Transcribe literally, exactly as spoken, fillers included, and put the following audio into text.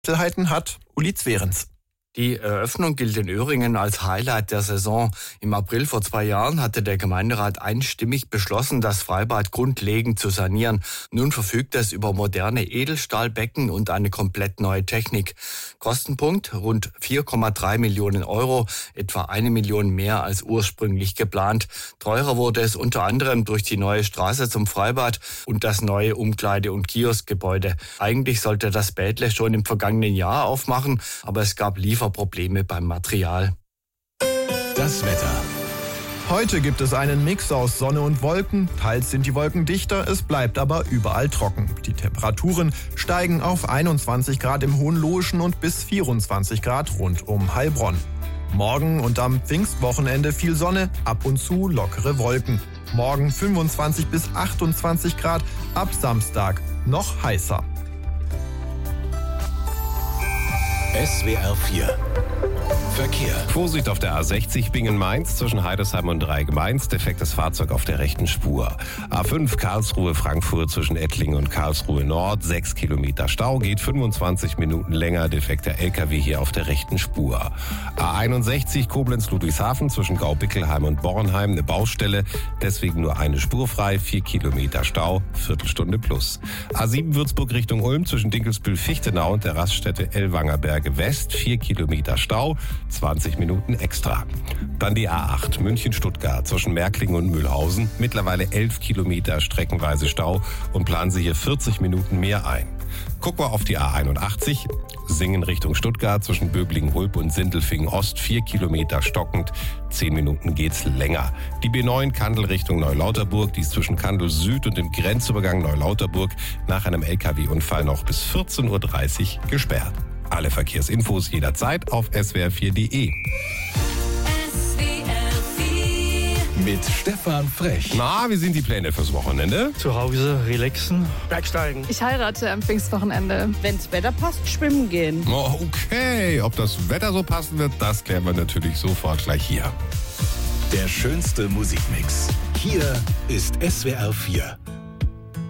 Einzelheiten hat Uli Zwerens. Die Eröffnung gilt in Öhringen als Highlight der Saison. Im April vor zwei Jahren hatte der Gemeinderat einstimmig beschlossen, das Freibad grundlegend zu sanieren. Nun verfügt es über moderne Edelstahlbecken und eine komplett neue Technik. Kostenpunkt rund vier Komma drei Millionen Euro, etwa eine Million mehr als ursprünglich geplant. Teurer wurde es unter anderem durch die neue Straße zum Freibad und das neue Umkleide- und Kioskgebäude. Eigentlich sollte das Bädle schon im vergangenen Jahr aufmachen, aber es gab Lieferungen Probleme beim Material. Das Wetter. Heute gibt es einen Mix aus Sonne und Wolken. Teils sind die Wolken dichter, es bleibt aber überall trocken. Die Temperaturen steigen auf einundzwanzig Grad im Hohenlohischen und bis vierundzwanzig Grad rund um Heilbronn. Morgen und am Pfingstwochenende viel Sonne, ab und zu lockere Wolken. Morgen fünfundzwanzig bis achtundzwanzig Grad, ab Samstag noch heißer. S W R vier Verkehr. Vorsicht auf der A sechzig Bingen-Mainz zwischen Heidesheim und Dreieck-Mainz. Defektes Fahrzeug auf der rechten Spur. A fünf Karlsruhe-Frankfurt zwischen Ettlingen und Karlsruhe Nord. sechs Kilometer Stau, geht fünfundzwanzig Minuten länger. Defekter L K W hier auf der rechten Spur. A einundsechzig Koblenz-Ludwigshafen zwischen Gaubickelheim und Bornheim. Eine Baustelle, deswegen nur eine Spur frei. vier Kilometer Stau, Viertelstunde plus. A sieben Würzburg Richtung Ulm zwischen Dinkelsbühl-Fichtenau und der Raststätte Ellwangerberge West. vier Kilometer Stau, zwanzig Minuten extra. Dann die A acht München-Stuttgart zwischen Märklingen und Mühlhausen. Mittlerweile elf Kilometer streckenweise Stau und planen Sie hier vierzig Minuten mehr ein. Gucken wir auf die A einundachtzig. Singen Richtung Stuttgart zwischen Böblingen-Hulb und Sindelfingen-Ost. vier Kilometer stockend, zehn Minuten geht's länger. Die B neun Kandel Richtung Neulauterburg. Die ist zwischen Kandel Süd und dem Grenzübergang Neulauterburg nach einem L K W-Unfall noch bis vierzehn Uhr dreißig gesperrt. Alle Verkehrsinfos jederzeit auf S W R vier Punkt de. Mit Stefan Frech. Na, wie sind die Pläne fürs Wochenende? Zu Hause relaxen, bergsteigen. Ich heirate am Pfingstwochenende. Wenn's Wetter passt, schwimmen gehen. Oh, okay, ob das Wetter so passen wird, das klären wir natürlich sofort gleich hier. Der schönste Musikmix. Hier ist S W R vier.